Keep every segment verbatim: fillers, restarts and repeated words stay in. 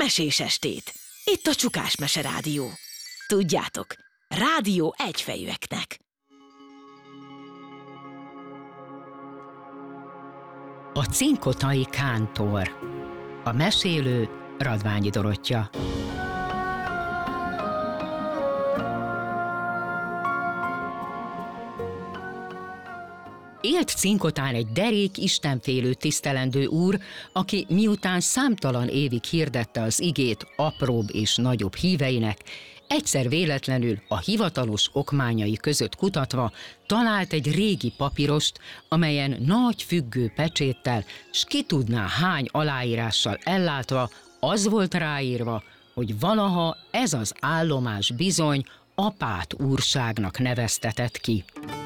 mesés estét! Itt a Csukás Mese Rádió. Tudjátok, rádió egyfejűeknek. A cinkotai kántor. A mesélő Radványi Dorottya. Élt Cinkotán egy derék, istenfélő, tisztelendő úr, aki miután számtalan évig hirdette az igét apróbb és nagyobb híveinek, egyszer véletlenül a hivatalos okmányai között kutatva talált egy régi papírost, amelyen nagy függő pecséttel, s ki tudná hány aláírással ellátva az volt ráírva, hogy valaha ez az állomás bizony Apát úrságnak neveztetett ki.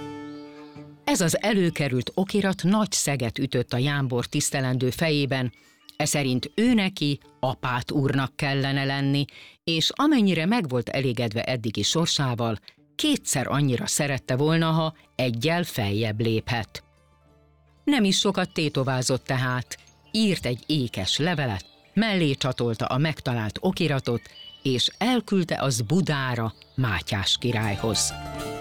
Ez az előkerült okirat nagy szeget ütött a jámbor tisztelendő fejében, eszerint ő neki Apát úrnak kellene lenni, és amennyire meg volt elégedve eddigi sorsával, kétszer annyira szerette volna, ha eggyel feljebb léphet. Nem is sokat tétovázott tehát, írt egy ékes levelet, mellé csatolta a megtalált okiratot, és elküldte az Budára, Mátyás királyhoz.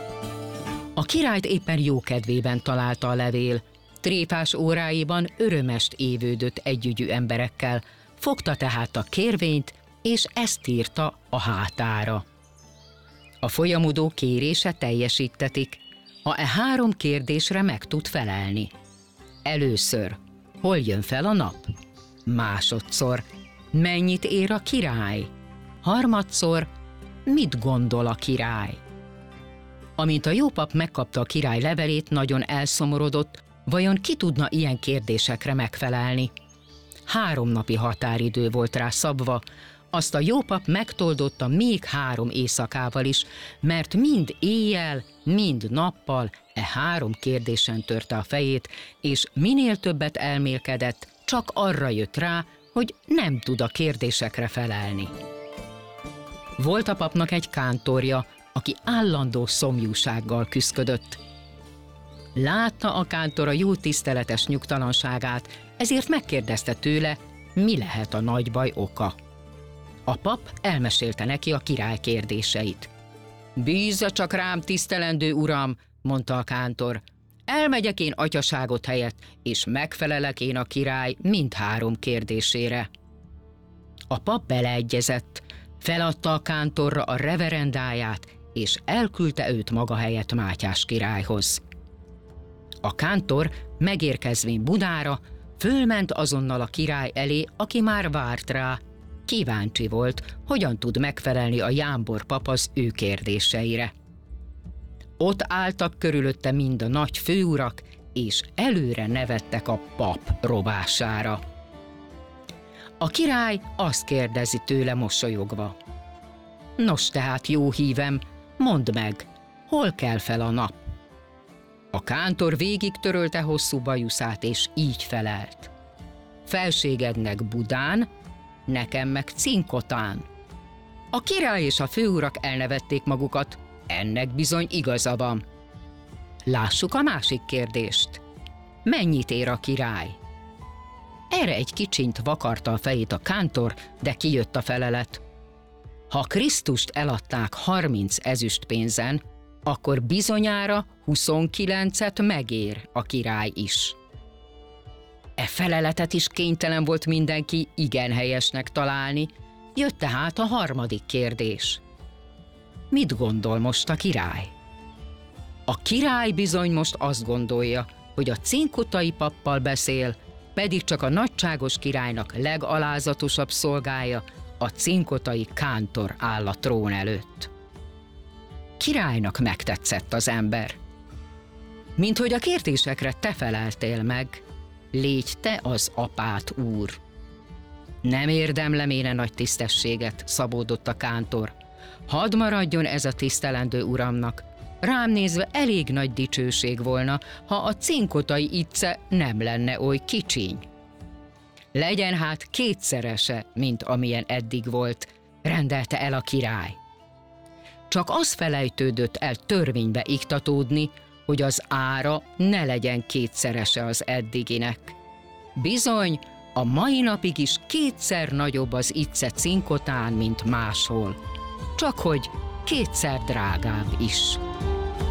A királyt éppen jókedvében találta a levél, tréfás óráiban örömest évődött együgyű emberekkel, fogta tehát a kérvényt, és ezt írta a hátára. A folyamodó kérése teljesítetik, ha e három kérdésre meg tud felelni. Először, hol jön fel a nap? Másodszor, mennyit ér a király? Harmadszor, mit gondol a király? Amint a jó pap megkapta a király levelét, nagyon elszomorodott, vajon ki tudna ilyen kérdésekre megfelelni? Három napi határidő volt rá szabva, azt a jó pap megtoldotta még három éjszakával is, mert mind éjjel, mind nappal e három kérdésen törte a fejét, és minél többet elmélkedett, csak arra jött rá, hogy nem tud a kérdésekre felelni. Volt a papnak egy kántorja, aki állandó szomjúsággal küszködött. Látta a kántor a jó tiszteletes nyugtalanságát, ezért megkérdezte tőle, mi lehet a nagy baj oka. A pap elmesélte neki a király kérdéseit. Bízza csak rám, tisztelendő uram, mondta a kántor. Elmegyek én atyaságot helyett, és megfelelek én a király mindhárom kérdésére. A pap beleegyezett, feladta a kántorra a reverendáját, és elküldte őt maga helyett Mátyás királyhoz. A kántor megérkezvén Budára, fölment azonnal a király elé, aki már várt rá. Kíváncsi volt, hogyan tud megfelelni a jámbor pap az ő kérdéseire. Ott álltak körülötte mind a nagy főurak, és előre nevettek a pap robására. A király azt kérdezi tőle mosolyogva. Nos tehát, jó hívem, mondd meg, hol kell fel a nap? A kántor végig törölte hosszú bajuszát, és így felelt. Felségednek Budán, nekem meg Cinkotán. A király és a főurak elnevették magukat, ennek bizony igaza van. Lássuk a másik kérdést. Mennyit ér a király? Erre egy kicsint vakarta a fejét a kántor, de kijött a felelet. Ha Krisztust eladták harminc ezüstpénzen, akkor bizonyára huszonkilencet megér a király is. E feleletet is kénytelen volt mindenki igen helyesnek találni, jött tehát a harmadik kérdés. Mit gondol most a király? A király bizony most azt gondolja, hogy a cinkotai pappal beszél, pedig csak a nagyságos királynak legalázatosabb szolgája, a cinkotai kántor áll a trón előtt. Királynak megtetszett az ember. Minthogy a kérdésekre te feleltél meg, légy te az Apát úr. Nem érdemlem én a nagy tisztességet, szabódott a kántor. Hadd maradjon ez a tisztelendő uramnak. Rám nézve elég nagy dicsőség volna, ha a cinkotai itce nem lenne oly kicsiny. Legyen hát kétszerese, mint amilyen eddig volt, rendelte el a király. Csak az felejtődött el törvénybe iktatódni, hogy az ára ne legyen kétszerese az eddiginek. Bizony, a mai napig is kétszer nagyobb az Itze cinkotán, mint máshol. Csak hogy kétszer drágább is.